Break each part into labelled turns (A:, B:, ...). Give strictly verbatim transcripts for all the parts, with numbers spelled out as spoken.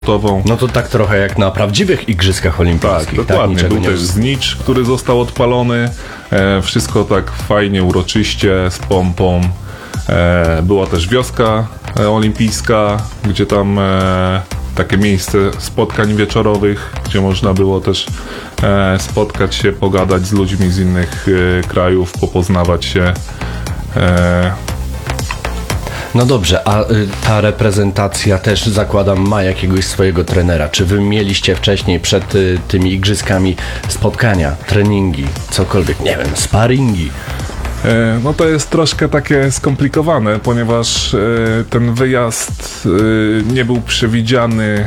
A: sportową.
B: No to tak trochę jak na prawdziwych igrzyskach olimpijskich.
A: Tak, dokładnie.
B: Tak,
A: Był
B: nie...
A: też znicz, który został odpalony. E, wszystko tak fajnie, uroczyście, z pompą. E, była też wioska e, olimpijska, gdzie tam e, takie miejsce spotkań wieczorowych, gdzie można było też e, spotkać się, pogadać z ludźmi z innych e, krajów, popoznawać się. E,
B: No dobrze, a y, ta reprezentacja też, zakładam, ma jakiegoś swojego trenera. Czy wy mieliście wcześniej przed y, tymi igrzyskami spotkania, treningi, cokolwiek, nie wiem, sparingi?
A: E, no to jest troszkę takie skomplikowane, ponieważ e, ten wyjazd e, nie był przewidziany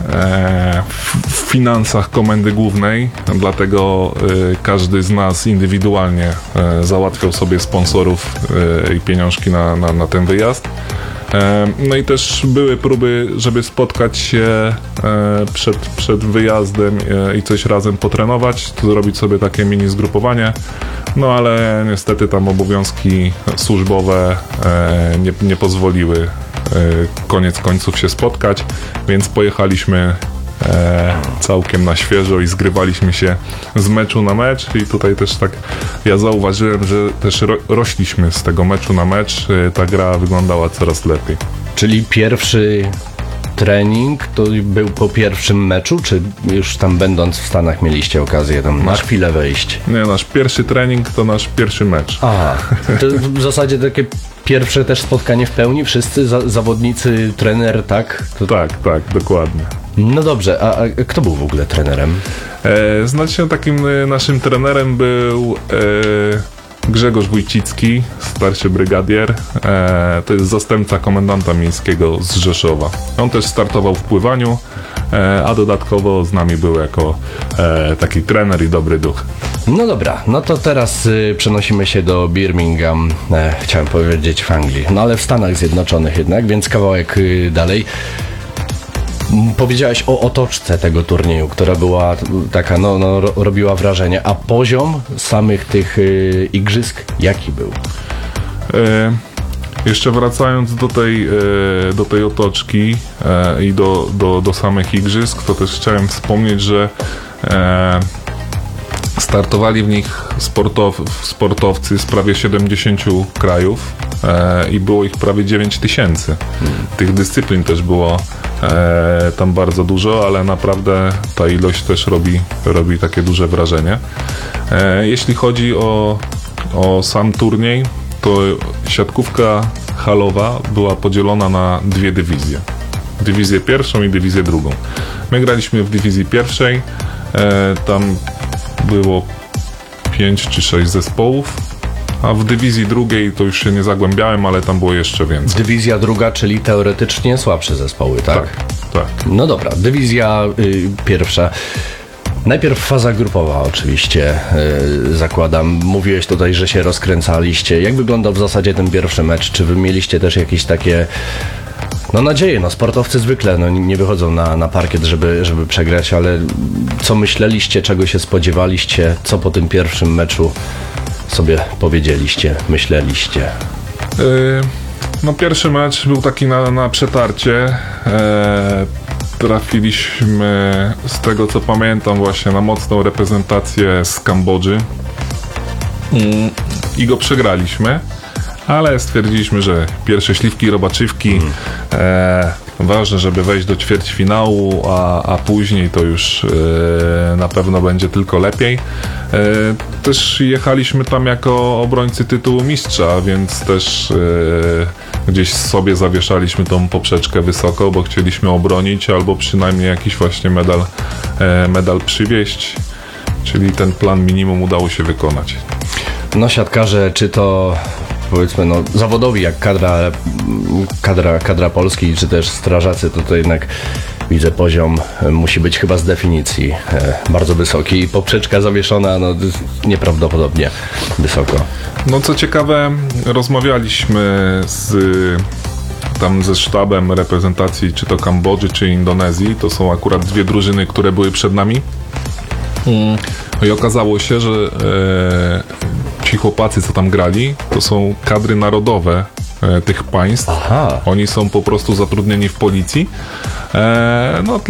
A: e, w, w finansach Komendy Głównej, dlatego e, każdy z nas indywidualnie e, załatwiał sobie sponsorów e, i pieniążki na, na, na ten wyjazd. E, no i też były próby, żeby spotkać się e, przed, przed wyjazdem e, i coś razem potrenować, to zrobić sobie takie mini zgrupowanie. No ale niestety tam obowiązki służbowe e, nie, nie pozwoliły e, koniec końców się spotkać, więc pojechaliśmy e, całkiem na świeżo i zgrywaliśmy się z meczu na mecz i tutaj też tak ja zauważyłem, że też ro, rośliśmy z tego meczu na mecz, e, ta gra wyglądała coraz lepiej.
B: Czyli pierwszy trening to był po pierwszym meczu, czy już tam będąc w Stanach mieliście okazję tam na chwilę wejść?
A: Nie, nasz pierwszy trening to nasz pierwszy mecz.
B: Aha, to w zasadzie takie pierwsze też spotkanie w pełni, wszyscy za, zawodnicy, trener, tak? To...
A: Tak, tak, dokładnie.
B: No dobrze, a, a kto był w ogóle trenerem?
A: E, znacznie takim e, naszym trenerem był e, Grzegorz Wójcicki, starszy brygadier. E, to jest zastępca komendanta miejskiego z Rzeszowa. On też startował w pływaniu, e, a dodatkowo z nami był jako e, taki trener i dobry duch.
B: No dobra, no to teraz y, przenosimy się do Birmingham, e, chciałem powiedzieć w Anglii, no ale w Stanach Zjednoczonych jednak, więc kawałek y, dalej. Powiedziałeś o otoczce tego turnieju, która była taka, no, no ro, robiła wrażenie, a poziom samych tych y, igrzysk jaki był?
A: E, jeszcze wracając do tej, e, do tej otoczki e, i do, do, do samych igrzysk, to też chciałem wspomnieć, że e, startowali w nich sportow, sportowcy z prawie siedemdziesięciu krajów e, i było ich prawie dziewięć tysięcy. Hmm. Tych dyscyplin też było e, tam bardzo dużo, ale naprawdę ta ilość też robi, robi takie duże wrażenie. E, jeśli chodzi o, o sam turniej, to siatkówka halowa była podzielona na dwie dywizje. Dywizję pierwszą i dywizję drugą. My graliśmy w dywizji pierwszej, e, tam było pięć czy sześć zespołów, a w dywizji drugiej to już się nie zagłębiałem, ale tam było jeszcze więcej.
B: Dywizja druga, czyli teoretycznie słabsze zespoły, tak?
A: Tak, tak.
B: No dobra, dywizja y, pierwsza. Najpierw faza grupowa oczywiście, yy, zakładam. Mówiłeś tutaj, że się rozkręcaliście. Jak wyglądał w zasadzie ten pierwszy mecz? Czy wy mieliście też jakieś takie no nadzieje? No sportowcy zwykle no, nie wychodzą na, na parkiet, żeby, żeby przegrać, ale co myśleliście, czego się spodziewaliście? Co po tym pierwszym meczu sobie powiedzieliście, myśleliście?
A: Yy, no pierwszy mecz był taki na, na przetarcie. Eee, Trafiliśmy, z tego co pamiętam, właśnie na mocną reprezentację z Kambodży mm. i go przegraliśmy, ale stwierdziliśmy, że pierwsze śliwki, robaczywki, mm. e, ważne, żeby wejść do ćwierćfinału, a, a później to już e, na pewno będzie tylko lepiej. E, też jechaliśmy tam jako obrońcy tytułu mistrza, więc też e, gdzieś sobie zawieszaliśmy tą poprzeczkę wysoko, bo chcieliśmy obronić albo przynajmniej jakiś właśnie medal, e, medal przywieźć, czyli ten plan minimum udało się wykonać.
B: No siatkarze, czy to powiedzmy no zawodowi jak kadra, kadra, kadra Polski, czy też strażacy, to to jednak widzę poziom musi być chyba z definicji e, bardzo wysoki. Poprzeczka zawieszona no nieprawdopodobnie wysoko.
A: No co ciekawe, rozmawialiśmy z tam ze sztabem reprezentacji czy to Kambodży, czy Indonezji. To są akurat dwie drużyny, które były przed nami. Mm. I okazało się, że e, ci chłopacy, co tam grali, to są kadry narodowe e, tych państw.
B: Aha.
A: Oni są po prostu zatrudnieni w policji, E, no